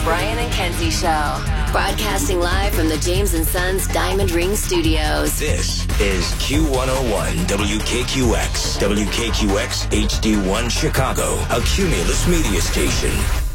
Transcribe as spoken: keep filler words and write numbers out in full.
Brian and Kenzie Show. Broadcasting live from the James and Sons Diamond Ring Studios. This is Q one oh one W K Q X, W K Q X H D one Chicago, a Cumulus media station.